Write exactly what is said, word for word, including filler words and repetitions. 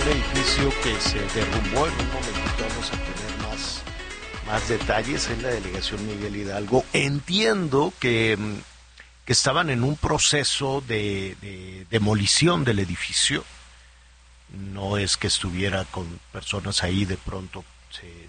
edificio que se derrumbó. En un momentito vamos a tener más, más detalles en la delegación Miguel Hidalgo. Entiendo que, que estaban en un proceso de, de demolición del edificio. No es que estuviera con personas ahí, de pronto se,